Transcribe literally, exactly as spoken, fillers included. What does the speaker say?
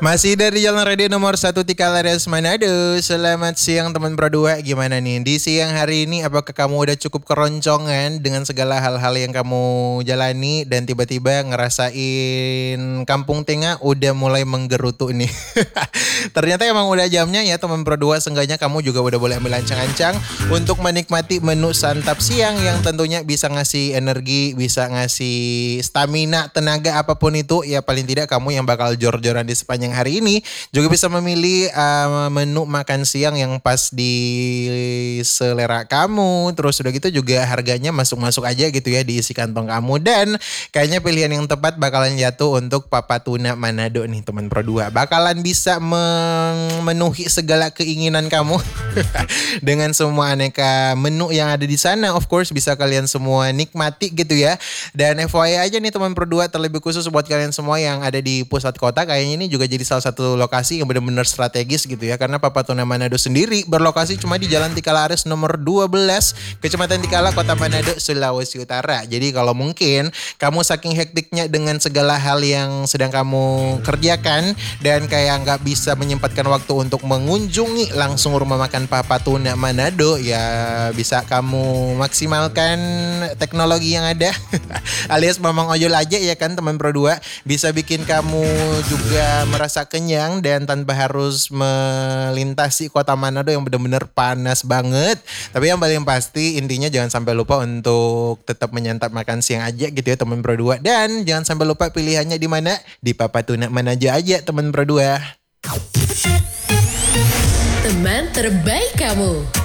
Masih dari Jalan Radio nomor satu Tikalares Manado. Selamat siang teman Pro dua. Gimana nih di siang hari ini? Apakah kamu udah cukup keroncongan dengan segala hal-hal yang kamu jalani dan tiba-tiba ngerasain kampung tengah udah mulai menggerutu nih. Ternyata emang udah jamnya ya teman Pro dua. Seenggaknya kamu juga udah boleh ambil ancang-ancang untuk menikmati menu santap siang yang tentunya bisa ngasih energi, bisa ngasih stamina, tenaga apapun itu. Ya paling tidak kamu yang bakal jor-joran di sepanjang hari ini juga bisa memilih uh, menu makan siang yang pas di selera kamu. Terus udah gitu juga harganya masuk-masuk aja gitu ya di isi kantong kamu. Dan kayaknya pilihan yang tepat bakalan jatuh untuk Papa Tuna Manado nih teman Pro dua. Bakalan bisa memenuhi segala keinginan kamu dengan semua aneka menu yang ada di sana. Of course bisa kalian semua nikmati gitu ya. Dan F Y I aja nih teman Pro dua, terlebih khusus buat kalian semua yang ada di pusat kota, kayaknya ini juga jadi salah satu lokasi yang benar-benar strategis gitu ya. Karena Papa Tuna Manado sendiri berlokasi cuma di Jalan Tikalares nomor dua belas, Kecamatan Tikala, Kota Manado, Sulawesi Utara. Jadi kalau mungkin kamu saking hektiknya dengan segala hal yang sedang kamu kerjakan dan kayak nggak bisa menyempatkan waktu untuk mengunjungi langsung rumah makan Papa Tuna Manado, ya bisa kamu maksimalkan teknologi yang ada alias mamang ojol aja ya kan teman Pro dua. Bisa bikin kamu juga merasa kenyang dan tanpa harus melintasi kota Manado yang benar-benar panas banget. Tapi yang paling pasti intinya jangan sampai lupa untuk tetap menyantap makan siang aja gitu ya teman Pro dua. Dan jangan sampai lupa pilihannya di mana? Di Papa Tuna Manado aja teman Pro dua. Teman terbaik kamu.